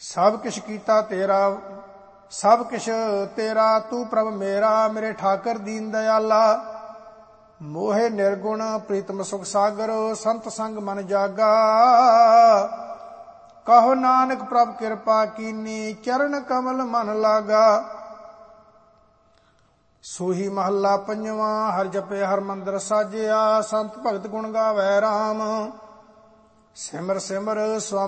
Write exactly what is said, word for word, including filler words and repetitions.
ਸਭ ਕਿਛ ਕੀਤਾ ਤੇਰਾ, ਸਭ ਕਿਛ ਤੇਰਾ, ਤੂੰ ਪ੍ਰਭ ਮੇਰਾ, ਮੇਰੇ ਠਾਕਰ ਦੀਨ ਦਇਆਲਾ। ਮੋਹਿ ਨਿਰਗੁਣ ਪ੍ਰੀਤਮ ਸੁਖ ਸਾਗਰ, ਸੰਤ ਸੰਗ ਮਨ ਜਾਗਾ। ਕਹੋ ਨਾਨਕ ਪ੍ਰਭ ਕਿਰਪਾ ਕੀਨੀ, ਚਰਨ ਕਮਲ ਮਨ ਲਾਗਾ। ਸੋਹੀ ਮਹੱਲਾ ਪੰਜਵਾਂ। ਹਰਿ ਜਪੇ ਹਰਿ ਮੰਦਰ ਸਾਜਿਆ, ਸੰਤ ਭਗਤ ਗੁਣ ਗਾਵੈ ਰਾਮ। ਸਿਮਰ ਸਿਮਰ ਸੁਆਮੀ